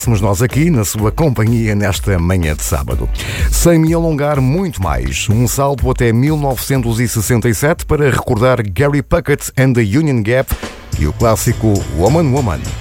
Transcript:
Somos nós aqui na sua companhia nesta manhã de sábado. Sem me alongar muito mais, um salto até 1967 para recordar Gary Puckett and the Union Gap e o clássico Woman Woman.